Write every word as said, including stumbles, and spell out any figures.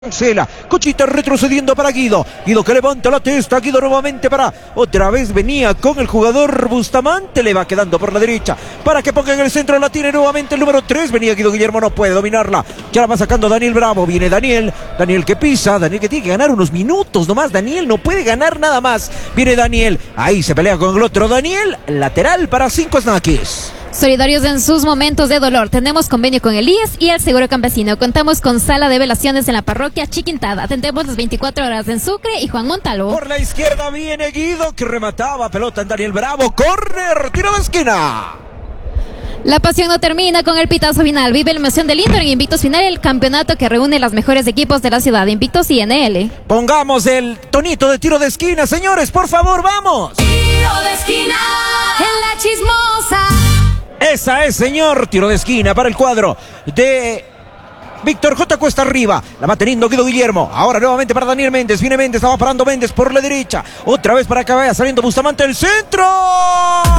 Cela, Cochita retrocediendo para Guido, Guido que levanta la testa, Guido nuevamente para, otra vez venía con el jugador Bustamante, le va quedando por la derecha, para que ponga en el centro, la tiene nuevamente el número tres, venía Guido Guillermo, no puede dominarla, ya la va sacando Daniel Bravo, viene Daniel, Daniel que pisa, Daniel que tiene que ganar unos minutos nomás, Daniel no puede ganar nada más, viene Daniel, ahí se pelea con el otro, Daniel, lateral para cinco Snaquis. Solidarios en sus momentos de dolor. Tenemos convenio con el I E S y el Seguro Campesino. Contamos con sala de velaciones en la parroquia Chiquintada. Atendemos las veinticuatro horas en Sucre y Juan Montalvo. Por la izquierda viene Guido que remataba pelota en Daniel Bravo. Corner, tiro de esquina. La pasión no termina con el pitazo final. Vive la emoción del Inter en Invictus Final, el campeonato que reúne los mejores equipos de la ciudad. Invictus I N L. Pongamos el tonito de tiro de esquina, señores, por favor, vamos. Tiro de esquina en la chismosa. Esa es, señor, tiro de esquina para el cuadro de Víctor J. Cuesta arriba, la va teniendo Guido Guillermo, ahora nuevamente para Daniel Méndez, viene Méndez, estaba parando Méndez por la derecha, otra vez para acá vaya saliendo Bustamante del centro.